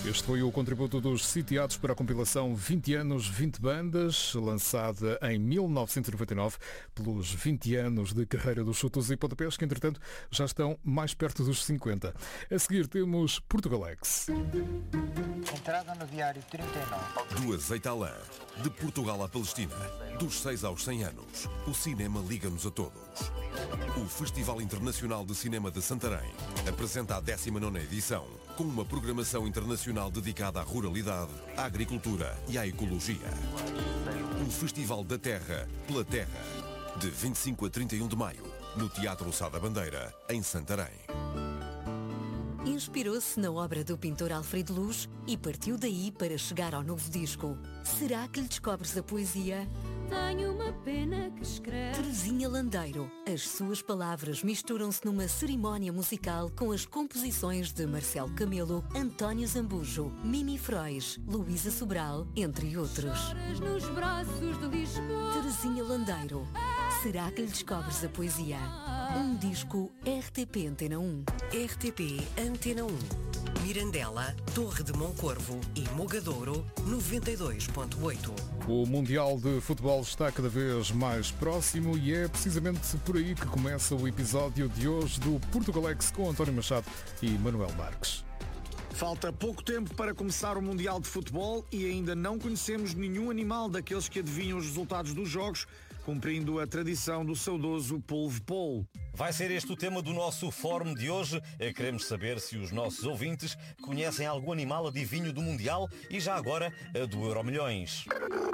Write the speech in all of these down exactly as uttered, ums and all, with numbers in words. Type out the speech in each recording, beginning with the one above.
Este foi o contributo dos sitiados para a compilação vinte anos, vinte bandas, lançada em mil novecentos e noventa e nove pelos vinte anos de carreira dos Chutos e Pontapés, que entretanto já estão mais perto dos cinquenta. A seguir temos Portugalex. Entrada no diário trinta e nove. Do azeite à lã, de Portugal à Palestina, dos seis aos cem anos, o cinema liga-nos a todos. O Festival Internacional de Cinema de Santarém apresenta a décima nona edição, com uma programação internacional dedicada à ruralidade, à agricultura e à ecologia. O Festival da Terra, pela Terra, de vinte e cinco a trinta e um de maio, no Teatro Sá da Bandeira, em Santarém. Inspirou-se na obra do pintor Alfredo Luz e partiu daí para chegar ao novo disco. Será que lhe descobres a poesia? Tenho uma pena que escreve. Terezinha Landeiro. As suas palavras misturam-se numa cerimónia musical com as composições de Marcelo Camelo, António Zambujo, Mimi Frois, Luísa Sobral, entre outros. Choras nos braços de Lisboa. Terezinha Landeiro. Será que lhe descobres a poesia? Um disco R T P Antena um. R T P Antena um. Mirandela, Torre de Moncorvo e Mogadouro, noventa e dois ponto oito. O Mundial de Futebol está cada vez mais próximo e é precisamente por aí que começa o episódio de hoje do Portugalex com António Machado e Manuel Marques. Falta pouco tempo para começar o Mundial de Futebol e ainda não conhecemos nenhum animal daqueles que adivinham os resultados dos jogos, cumprindo a tradição do saudoso polvo-polo. Vai ser este o tema do nosso fórum de hoje. Queremos saber se os nossos ouvintes conhecem algum animal adivinho do Mundial e já agora do Euromilhões.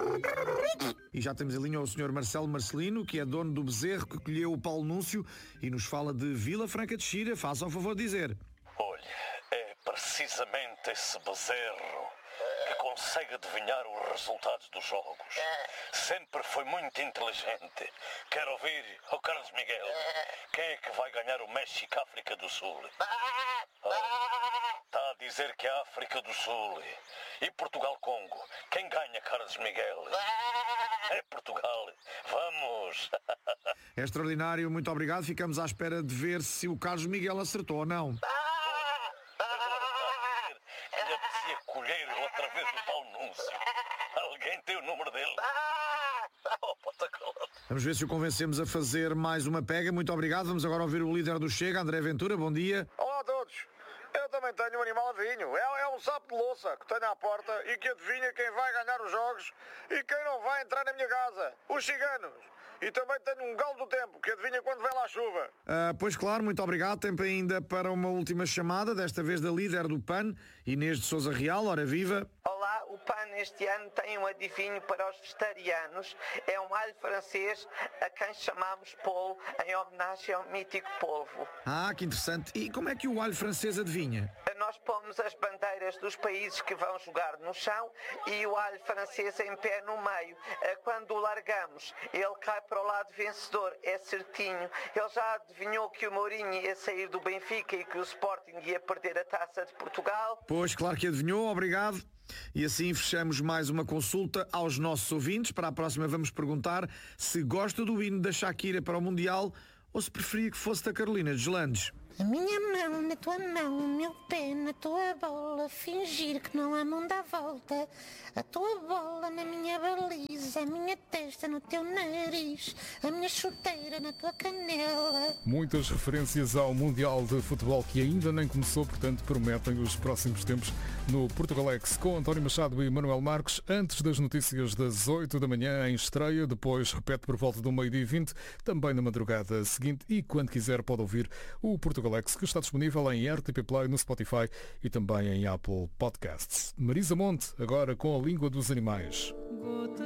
E já temos em linha o senhor Marcelo Marcelino, que é dono do bezerro que colheu o Paulo Núncio e nos fala de Vila Franca de Xira. Faça o favor de dizer. Olha, é precisamente esse bezerro que consegue adivinhar os resultados dos jogos. Sempre foi muito inteligente. Quero ouvir, oh Carlos Miguel, quem é que vai ganhar o México-África do Sul? Oh, está a dizer que é a África do Sul. E Portugal-Congo, quem ganha, Carlos Miguel? É Portugal. Vamos! É extraordinário, muito obrigado. Ficamos à espera de ver se o Carlos Miguel acertou ou não. Colher outra vez o Paulo Núncio. Alguém tem o número dele? Vamos ver se o convencemos a fazer mais uma pega. Muito obrigado. Vamos agora ouvir o líder do Chega, André Ventura. Bom dia. Olá a todos. Eu também tenho um animal adivinho. É, é um sapo de louça que tenho à porta e que adivinha quem vai ganhar os jogos e quem não vai entrar na minha casa. Os ciganos. E também tenho um galo do tempo que adivinha quando vem lá a chuva. Uh, pois claro, muito obrigado. Tempo ainda para uma última chamada, desta vez da líder do P A N, Inês de Sousa Real. Ora viva. Olá, o P A N este ano tem um adivinho para os vegetarianos. É um alho francês a quem chamamos polvo, em homenagem ao mítico polvo. Ah, que interessante. E como é que o alho francês adivinha? Nós pomos as bandeiras dos países que vão jogar no chão e o alho francês em pé no meio. Quando o largamos, ele cai para o lado vencedor. É certinho. Ele já adivinhou que o Mourinho ia sair do Benfica e que o Sporting ia perder a Taça de Portugal. Pois, claro que adivinhou. Obrigado. E assim fechamos mais uma consulta aos nossos ouvintes. Para a próxima vamos perguntar se gosta do hino da Shakira para o Mundial ou se preferia que fosse da Carolina Deslandes. A minha mão na tua mão, o meu pé na tua bola, fingir que não há mão dá volta. A tua bola na minha baliza, a minha testa no teu nariz, a minha chuteira na tua canela. Muitas referências ao Mundial de Futebol que ainda nem começou, portanto prometem os próximos tempos no Portugalex com António Machado e Manuel Marques, antes das notícias das oito da manhã em estreia, depois repete por volta do meio-dia e vinte, também na madrugada seguinte e quando quiser pode ouvir o Portugalex, que está disponível em R T P Play, no Spotify e também em Apple Podcasts. Marisa Monte, agora com a língua dos animais.